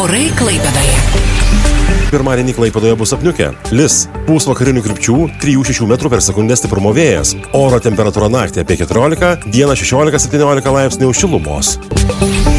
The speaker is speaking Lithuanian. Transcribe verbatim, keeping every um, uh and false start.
Orai Klaipėdoje. Pirmadienį Klaipėdoje bus apniukę. Lis, pūs vakarinių krypčių, trijų šešių metrų per sekundę stiprumo vėjas. Oro temperatūra naktį apie keturiolika, dieną šešiolika septyniolika laipsnių šilumos.